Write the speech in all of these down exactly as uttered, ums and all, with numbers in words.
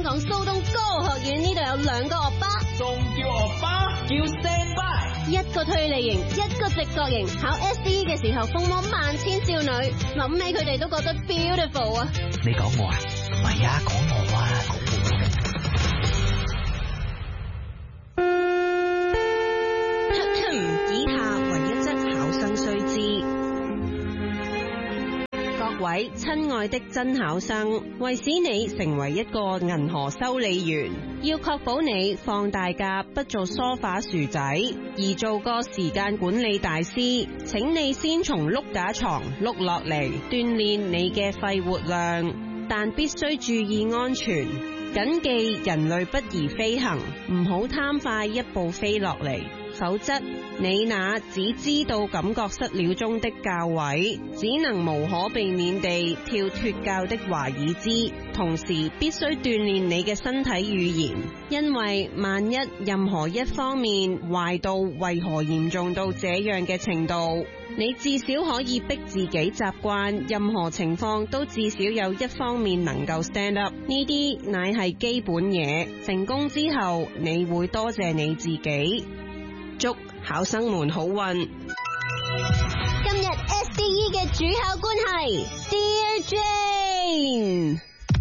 香港蘇東歌學院呢度有兩個惡巴， 仲叫惡巴？叫 stand by。 一個推理型，一個直覺型。考 S D E 嘅時候風魔萬千少女，諗起佢哋都覺得 beautiful 啊！ 你講我啊？唔係啊，講我啊，講我啊！ 以下為一則考生須知。各位親愛的真考生，為使你成為一個銀河修理員，要確保你放大假不做梳化薯仔，而做個時間管理大師，請你先從碌架床碌落嚟，鍛煉你嘅肺活量，但必須注意安全。謹記人類不宜飛行，唔好貪快一步飛落嚟，否則你那只知道感覺失了蹤的教位，只能無可避免地跳脫教的華爾茲。同時必須鍛煉你嘅身體語言，因為萬一任何一方面壞到為何嚴重到這樣嘅程度，你至少可以逼自己習慣，任何情況都至少有一方面能夠 stand up。呢啲乃係基本嘢，成功之後你會多謝你自己。祝考生們好運。 今日 S D E 嘅主考官係 Dear Jane，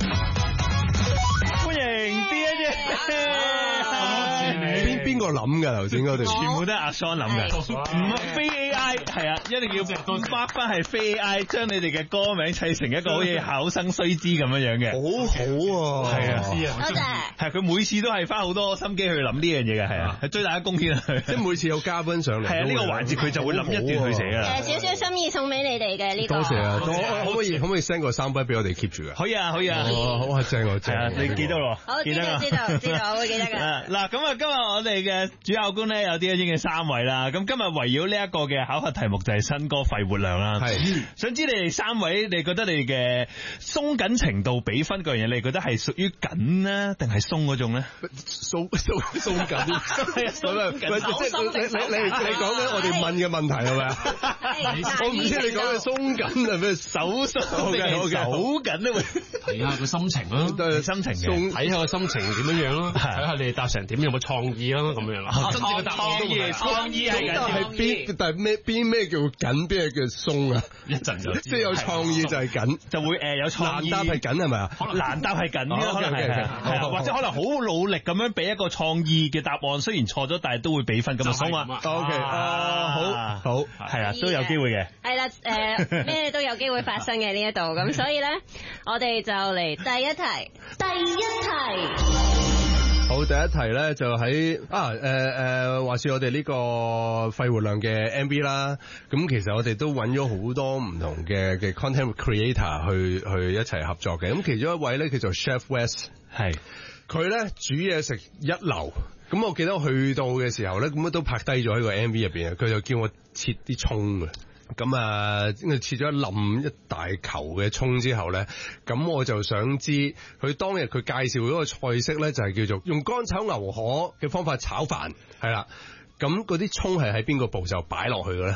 歡迎 Dear Jane。 邊邊個諗㗎頭先嗰段？ 全部都係阿 Son 諗嘅，唔係非 A I， 係啊，一定要翻翻係非 A I， 將你哋嘅歌名砌成一個好似考生須知咁樣樣嘅， 好好啊， 係啊， 多謝。 係佢每次都係花好多心機去諗呢樣嘢嘅，係啊，係最大嘅貢獻啊！ 即係每次有嘉賓上嚟， 係啊，呢個環節佢就會諗一段去寫啊。 誒，少少心意送俾你哋嘅呢個。 多謝啊！可唔可以可唔可以 send 個三筆俾我哋 keep 住㗎？ 可以啊，可以啊。 好啊，正啊，正啊，你記得咯？ 好，知道知道知道，我會記得㗎。 嗱，咁啊，今日我哋嘅主考官咧有啲已經嘅三位啦。咁今日圍繞呢一個嘅考核題目就係新歌肺活量啦。係，想知你哋三位，你覺得你哋嘅鬆緊程度比分嗰樣嘢，你覺得係屬於緊咧，定係鬆嗰種咧？ 鬆鬆鬆緊，係啊，咁啊，即係你你你你講緊我哋問嘅問題係咪啊？我唔知你講嘅鬆緊係咩，手鬆定係手緊咧？ 睇下個心情咯， 都係心情嘅， 睇下個心情點樣樣咯，睇下你哋答成點，有冇創意啦咁樣啦。 創意創意係緊， 但係邊但係咩邊咩叫緊，邊係叫鬆啊？ 一陣就即係有創意就係緊， 就會誒有創意。 難答係緊係咪啊？ 難答係緊嘅，可能係係啊，或者可能好努力咁樣俾一個創意嘅答案，雖然錯咗，但係都會俾分咁啊鬆啊。 O K 啊，好好係啊，都有機會嘅。 係啦，誒咩都有機會發生嘅呢一度，咁所以咧，我哋就嚟第一題，第一題。 好，第一題咧就喺啊誒誒、呃呃，話說我哋呢個肺活量嘅 M V 啦，咁其實我哋都揾咗好多唔同嘅嘅 content creator 去去一齊合作嘅，咁其中一位咧叫做 Chef West， 係佢咧煮嘢食一流，咁我記得我去到嘅時候咧，咁都拍低咗喺個 M V 入邊啊，佢就叫我切啲蔥啊。咁啊，切咗一冧一大球嘅蔥之後咧，咁我就想知佢當日佢介紹嗰個菜式咧，就係叫做用乾炒牛河嘅方法炒飯，係啦。咁嗰啲蔥係喺邊個步驟擺落去嘅咧？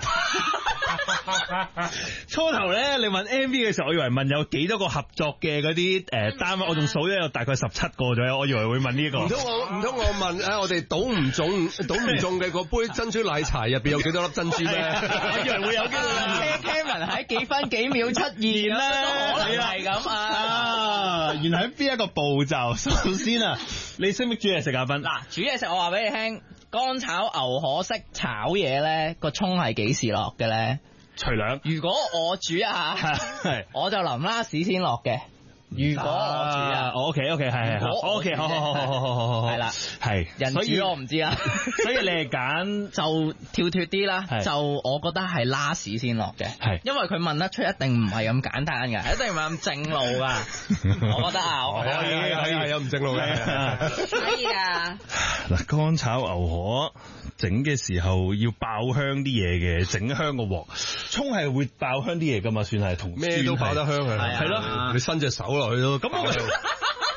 初頭咧，你問 M V 嘅時候，我以為問有幾多個合作嘅嗰啲誒單位，我仲數咗有大概十七個左右，我以為會問呢、這個。唔通我唔通我問誒、啊，我哋倒唔中倒唔中嘅嗰杯珍珠奶茶入邊有幾多粒珍珠咧？我以為會有機會。 Kevin 喺幾分幾秒出現啦，可能係咁啊！ 原來喺邊一個步驟？首先啊，你識唔識煮嘢食啊？斌嗱，煮嘢食我話俾你聽，乾炒牛河式炒嘢咧，個蔥係幾時落嘅咧？ 除兩。 如果我煮啊，係我就淋拉屎先落嘅。如果我煮啊， 我 OK OK 係係 OK 好好好好好好好係啦係， 人煮我唔知啊， 所以你係揀就跳脫啲啦，就我覺得係拉屎先落嘅，係因為佢問得出一定唔係咁簡單嘅，一定唔係咁正路噶，我覺得啊，我可以係係有唔正路嘅， 可以噶。 嗱，乾炒牛河整嘅時候要爆香啲嘢嘅，整香個鑊，蔥係會爆香啲嘢噶嘛，算係同咩都爆得香啊， 係咯， 你伸隻手落去都咁我整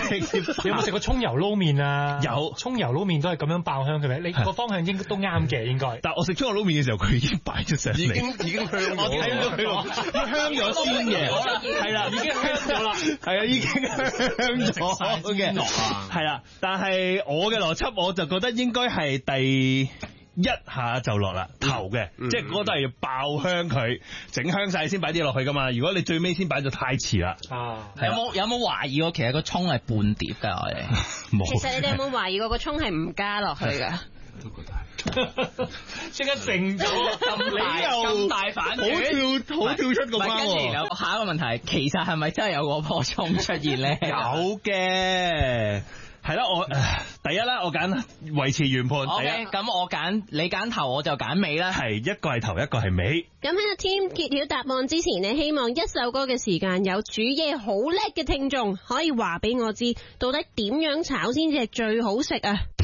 直接。 你有冇食過葱油撈麵啊？ 有， 葱油撈麵都係咁樣爆香嘅咩？你個方向應該都啱嘅，應該。 但我食葱油撈麵嘅時候，佢已經擺咗上嚟， 已經已經香咗， 我睇到佢香咗先嘅，係啦，已經香咗啦，係啊，已經香咗嘅，係啦。但係我嘅邏輯，我就覺得應該係第一下就落啦，頭嘅，嗯、即係嗰個都係要爆香佢，整香晒先擺啲落去噶嘛。如果你最尾先擺就太遲啦。啊， 有冇有冇懷疑過其實個葱係半碟㗎？我哋冇。其實你哋有冇懷疑過個葱係唔加落去㗎？ 都覺得即刻靜咗，咁大咁大反轉， 好跳好跳出個包。 跟住有下一個問題，其實係咪真係有嗰棵葱出現咧？ 有嘅。係啦，我第一啦，我揀維持原判。 O K，咁我揀你揀頭，我就揀尾啦。 係一個係頭，一個係尾。 咁喺阿 Tim 揭曉答案之前呢，希望一首歌嘅時間有煮嘢好叻嘅聽眾可以話俾我知，到底點樣炒先至係最好食啊！